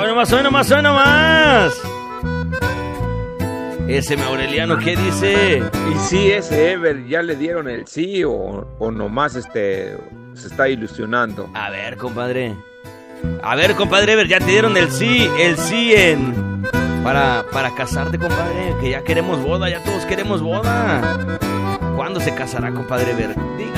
Hoy nomás. Ese Aureliano, ¿qué dice? Y sí, ese Ever, ¿ya le dieron el sí o nomás se está ilusionando? A ver, compadre Ever, ya te dieron el sí para casarte, compadre, que ya queremos boda, ya todos queremos boda. ¿Cuándo se casará, compadre Ever? Diga.